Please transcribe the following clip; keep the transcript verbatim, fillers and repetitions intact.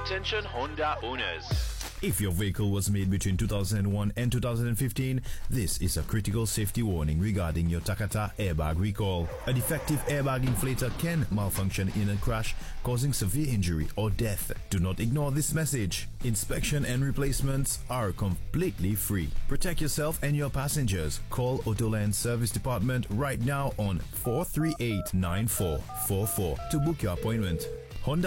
Attention Honda owners. If your vehicle was made between two thousand one and two thousand fifteen, this is a critical safety warning regarding your Takata airbag recall. A defective airbag inflator can malfunction in a crash, causing severe injury or death. Do not ignore this message. Inspection and replacements are completely free. Protect yourself and your passengers. Call Autoland Service Department right now on four three eight, nine four four four to book your appointment.